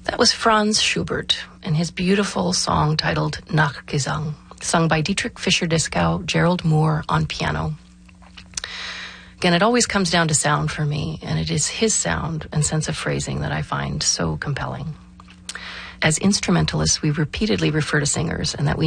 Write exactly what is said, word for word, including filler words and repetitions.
That was Franz Schubert and his beautiful song titled Nachgesang, sung by Dietrich Fischer-Dieskau, Gerald Moore on piano. Again, it always comes down to sound for me, and it is his sound and sense of phrasing that I find so compelling. As instrumentalists, we repeatedly refer to singers and that we